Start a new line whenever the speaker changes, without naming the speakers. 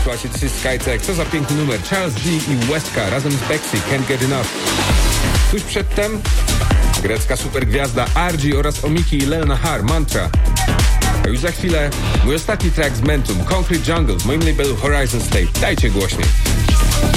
słuchajcie, This is Skytech. Co za piękny numer. Charles D. i Westka razem z Bexy, Can't Get Enough. Tuż przedtem grecka supergwiazda RG oraz Omiki i Leona Har, Mantra. A już za chwilę mój ostatni track z Mentum, Concrete Jungle w moim labelu Horizon State. Dajcie głośniej.